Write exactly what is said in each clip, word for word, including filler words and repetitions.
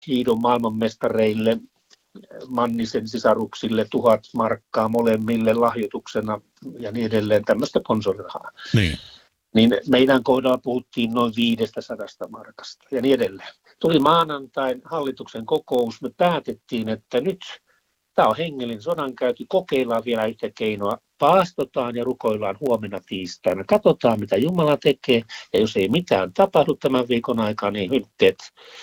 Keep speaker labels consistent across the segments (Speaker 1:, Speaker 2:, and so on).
Speaker 1: hiidon maailmanmestareille, Mannisen sisaruksille tuhat markkaa molemmille lahjoituksena ja niin edelleen, tämmöistä sponsorirahaa.
Speaker 2: Niin.
Speaker 1: Niin meidän kohdalla puhuttiin noin viisisataa markasta ja niin edelleen. Tuli maanantain hallituksen kokous, me päätettiin, että nyt tämä on hengellinen sodankäynti, kokeillaan vielä yhtä keinoa, paastotaan ja rukoillaan huomenna tiistaina, katsotaan mitä Jumala tekee ja jos ei mitään tapahdu tämän viikon aikana, niin hytteet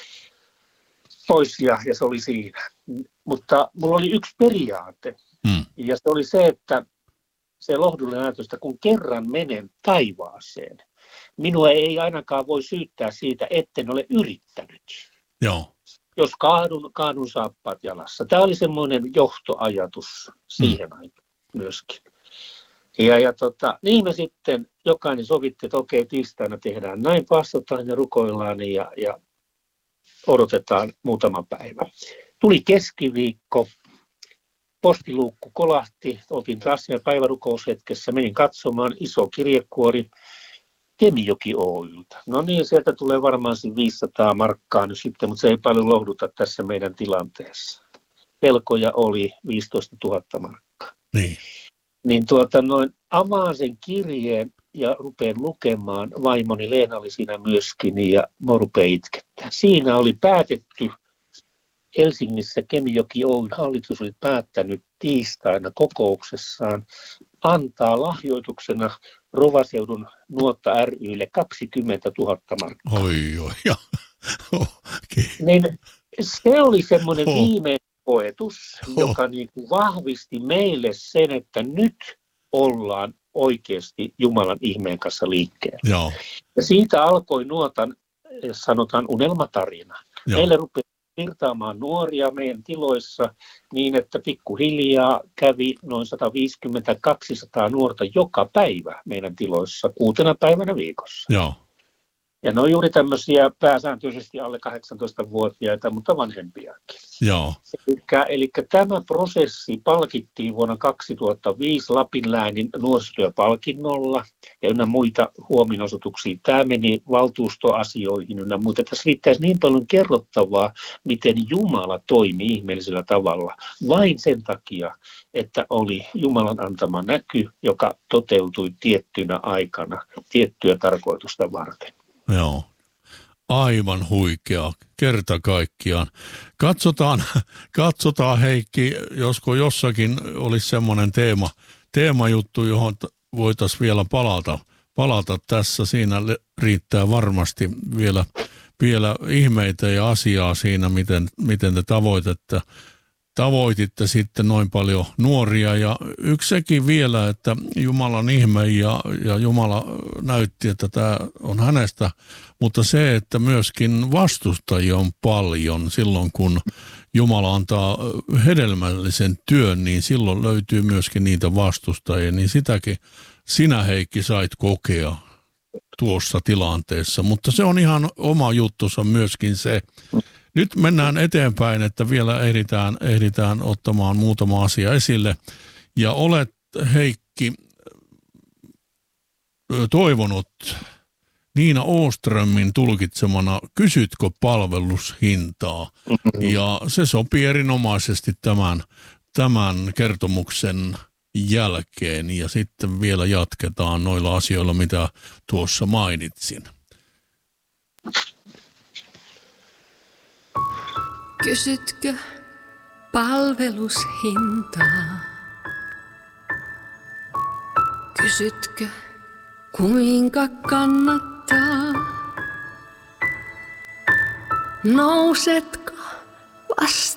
Speaker 1: pois ja, ja se oli siinä. Mutta mulla oli yksi periaate
Speaker 2: hmm.
Speaker 1: ja se oli se, että se lohdullinen ajatus, että kun kerran menen taivaaseen, minua ei ainakaan voi syyttää siitä, etten ole yrittänyt.
Speaker 2: Joo.
Speaker 1: Jos kaadun, kaadun saappaat jalassa. Tämä oli semmoinen johtoajatus siihen hmm. aikaan myöskin. Ja, ja tota, niin me sitten jokainen sovitti, että okei, tiistaina tehdään näin, paastotaan ja rukoillaan ja, ja odotetaan muutama päivä. Tuli keskiviikko, postiluukku kolahti, oltiin taas siinä päivärukoushetkessä, menin katsomaan, iso kirjekuori Kemijoki Oylta. No niin, sieltä tulee varmaan viisisataa markkaa nyt sitten, mutta se ei paljon lohduta tässä meidän tilanteessa. Pelkoja oli viisitoistatuhatta markkaa.
Speaker 2: Niin.
Speaker 1: Niin tuota noin, avaan sen kirjeen ja rupean lukemaan. Vaimoni Leena oli siinä myöskin ja mä rupean itkettämään. Siinä oli päätetty Helsingissä Kemijoki Oyn hallitus oli päättänyt tiistaina kokouksessaan antaa lahjoituksena Rovaseudun Nuotta ry:lle kaksikymmentätuhatta markkaa.
Speaker 2: Oi, oi, ja. Okay.
Speaker 1: Niin se oli semmoinen
Speaker 2: oh.
Speaker 1: viimeinen koetus, oh. joka niin kuin vahvisti meille sen, että nyt ollaan oikeasti Jumalan ihmeen kanssa liikkeellä.
Speaker 2: Joo.
Speaker 1: Ja siitä alkoi Nuotan, sanotaan, unelmatarina.
Speaker 2: Joo.
Speaker 1: Meille rupesi virtaamaan nuoria meidän tiloissa niin, että pikkuhiljaa kävi noin sata viisikymmentä kaksisataa nuorta joka päivä meidän tiloissa kuutena päivänä viikossa.
Speaker 2: Joo.
Speaker 1: Ja ne on juuri tämmöisiä pääsääntöisesti alle kahdeksantoistavuotiaita, mutta vanhempiakin.
Speaker 2: Joo.
Speaker 1: Eli, eli tämä prosessi palkittiin vuonna kaksituhattaviisi Lapinläänin nuorisotyöpalkinnolla ja ynnä muita huomionosoituksia. Tämä meni valtuustoasioihin ynnä muita. Tässä riittäisi niin paljon kerrottavaa, miten Jumala toimi ihmeellisellä tavalla. Vain sen takia, että oli Jumalan antama näky, joka toteutui tiettynä aikana, tiettyä tarkoitusta varten.
Speaker 2: Joo, aivan huikea, kerta kaikkiaan. Katsotaan, katsotaan Heikki, josko jossakin olisi semmoinen teema, teemajuttu, johon voitaisiin vielä palata, palata tässä. Siinä riittää varmasti vielä, vielä ihmeitä ja asiaa siinä, miten, miten te tavoitette. Tavoititte sitten noin paljon nuoria ja yksi sekin vielä, että Jumalan ihme ja, ja Jumala näytti, että tämä on hänestä, mutta se, että myöskin vastustajia on paljon silloin, kun Jumala antaa hedelmällisen työn, niin silloin löytyy myöskin niitä vastustajia, niin sitäkin sinä Heikki sait kokea tuossa tilanteessa, mutta se on ihan oma juttusa myöskin se. Nyt mennään eteenpäin, että vielä ehditään, ehditään ottamaan muutama asia esille. Ja olet, Heikki, toivonut Niina Åströmin tulkitsemana Kysytkö palvelushintaa? Mm-hmm. Ja se sopii erinomaisesti tämän, tämän kertomuksen jälkeen. Ja sitten vielä jatketaan noilla asioilla, mitä tuossa mainitsin.
Speaker 3: Kysytkö palvelushintaa? Kysytkö kuinka kannattaa? Nousetko vasta?